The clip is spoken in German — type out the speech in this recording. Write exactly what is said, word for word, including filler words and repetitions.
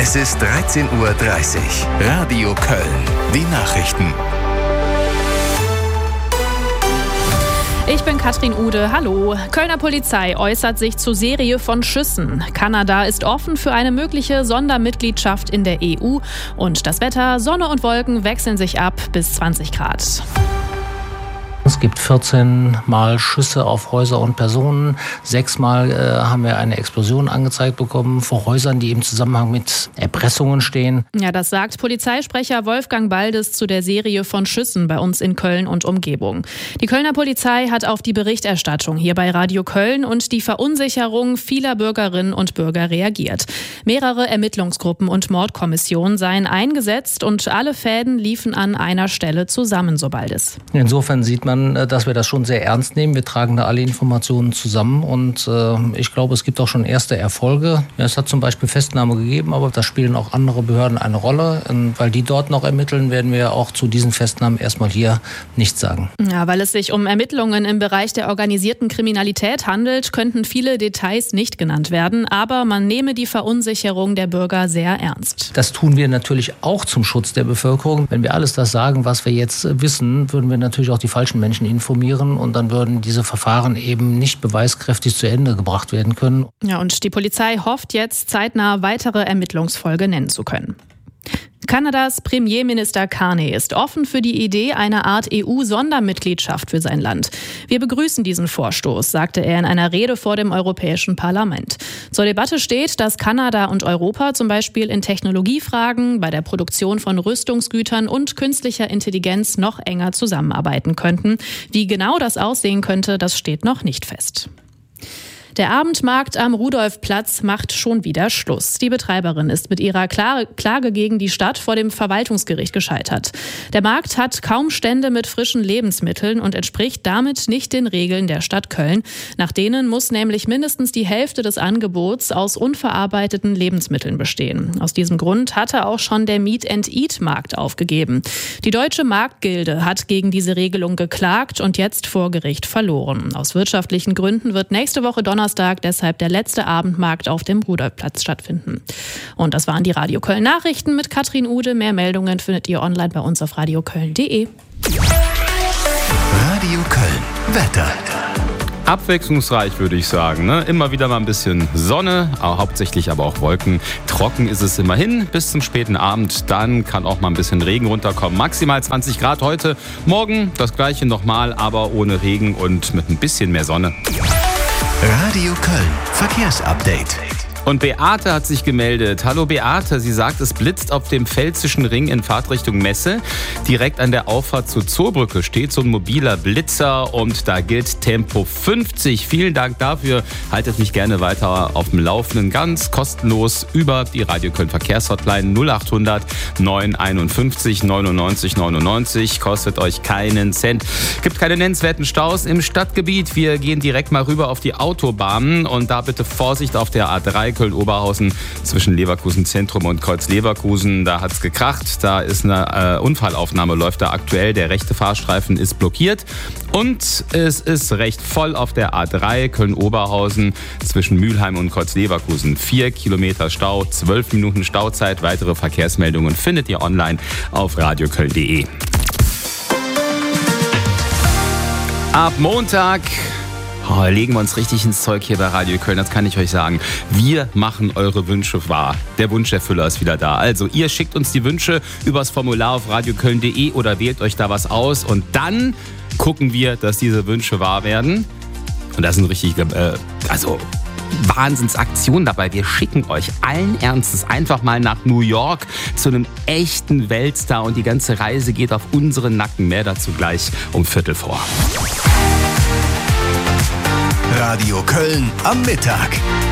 Es ist dreizehn Uhr dreißig. Radio Köln. Die Nachrichten. Ich bin Katrin Ude, hallo. Kölner Polizei äußert sich zur Serie von Schüssen. Kanada ist offen für eine mögliche Sondermitgliedschaft in der E U. Und das Wetter, Sonne und Wolken wechseln sich ab bis zwanzig Grad. Es gibt vierzehn Mal Schüsse auf Häuser und Personen. Sechsmal äh, haben wir eine Explosion angezeigt bekommen vor Häusern, die im Zusammenhang mit Erpressungen stehen. Ja, das sagt Polizeisprecher Wolfgang Baldes zu der Serie von Schüssen bei uns in Köln und Umgebung. Die Kölner Polizei hat auf die Berichterstattung hier bei Radio Köln und die Verunsicherung vieler Bürgerinnen und Bürger reagiert. Mehrere Ermittlungsgruppen und Mordkommissionen seien eingesetzt und alle Fäden liefen an einer Stelle zusammen, so Baldes. Insofern sieht man, dass wir das schon sehr ernst nehmen. Wir tragen da alle Informationen zusammen und äh, ich glaube, es gibt auch schon erste Erfolge. Ja, es hat zum Beispiel Festnahme gegeben, aber da spielen auch andere Behörden eine Rolle. Und weil die dort noch ermitteln, werden wir auch zu diesen Festnahmen erstmal hier nichts sagen. Ja, weil es sich um Ermittlungen im Bereich der organisierten Kriminalität handelt, könnten viele Details nicht genannt werden, aber man nehme die Verunsicherung der Bürger sehr ernst. Das tun wir natürlich auch zum Schutz der Bevölkerung. Wenn wir alles das sagen, was wir jetzt wissen, würden wir natürlich auch die falschen Menschen informieren und dann würden diese Verfahren eben nicht beweiskräftig zu Ende gebracht werden können. Ja, und die Polizei hofft jetzt zeitnah weitere Ermittlungsfolge nennen zu können. Kanadas Premierminister Carney ist offen für die Idee einer Art E U-Sondermitgliedschaft für sein Land. Wir begrüßen diesen Vorstoß, sagte er in einer Rede vor dem Europäischen Parlament. Zur Debatte steht, dass Kanada und Europa zum Beispiel in Technologiefragen, bei der Produktion von Rüstungsgütern und künstlicher Intelligenz noch enger zusammenarbeiten könnten. Wie genau das aussehen könnte, das steht noch nicht fest. Der Abendmarkt am Rudolfplatz macht schon wieder Schluss. Die Betreiberin ist mit ihrer Klage gegen die Stadt vor dem Verwaltungsgericht gescheitert. Der Markt hat kaum Stände mit frischen Lebensmitteln und entspricht damit nicht den Regeln der Stadt Köln. Nach denen muss nämlich mindestens die Hälfte des Angebots aus unverarbeiteten Lebensmitteln bestehen. Aus diesem Grund hatte auch schon der Meet-and-Eat-Markt aufgegeben. Die Deutsche Marktgilde hat gegen diese Regelung geklagt und jetzt vor Gericht verloren. Aus wirtschaftlichen Gründen wird nächste Woche Donnerstag Donnerstag deshalb der letzte Abendmarkt auf dem Rudolfplatz stattfinden. Und das waren die Radio Köln Nachrichten mit Katrin Ude. Mehr Meldungen findet ihr online bei uns auf radioköln punkt de. Radio Köln. Wetter. Abwechslungsreich, würde ich sagen. Ne? Immer wieder mal ein bisschen Sonne, hauptsächlich aber auch Wolken. Trocken ist es immerhin bis zum späten Abend. Dann kann auch mal ein bisschen Regen runterkommen. Maximal zwanzig Grad heute. Morgen das gleiche nochmal, aber ohne Regen und mit ein bisschen mehr Sonne. Radio Köln. Verkehrsupdate. Und Beate hat sich gemeldet. Hallo Beate, sie sagt, es blitzt auf dem Pfälzischen Ring in Fahrtrichtung Messe. Direkt an der Auffahrt zur Zoobrücke steht so ein mobiler Blitzer und da gilt Tempo fünfzig. Vielen Dank dafür. Haltet mich gerne weiter auf dem Laufenden. Ganz kostenlos über die Radio Köln Verkehrshotline null acht hundert neun einundfünfzig neunundneunzig neunundneunzig. Kostet euch keinen Cent. Gibt keine nennenswerten Staus im Stadtgebiet. Wir gehen direkt mal rüber auf die Autobahnen und da bitte Vorsicht auf der A drei Köln-Oberhausen zwischen Leverkusen Zentrum und Kreuz Leverkusen. Da hat's gekracht. Da ist eine äh, Unfallaufnahme, läuft da aktuell. Der rechte Fahrstreifen ist blockiert. Und es ist recht voll auf der A drei Köln-Oberhausen zwischen Mülheim und Kreuz Leverkusen. Vier Kilometer Stau, zwölf Minuten Stauzeit. Weitere Verkehrsmeldungen findet ihr online auf radioköln punkt de. Ab Montag Oh, legen wir uns richtig ins Zeug hier bei Radio Köln, das kann ich euch sagen. Wir machen eure Wünsche wahr. Der Wunscherfüller ist wieder da. Also ihr schickt uns die Wünsche übers Formular auf radioköln punkt de oder wählt euch da was aus und dann gucken wir, dass diese Wünsche wahr werden. Und das sind richtig, äh, also Wahnsinnsaktion dabei. Wir schicken euch allen Ernstes einfach mal nach New York zu einem echten Weltstar und die ganze Reise geht auf unseren Nacken. Mehr dazu gleich um Viertel vor. Radio Köln am Mittag.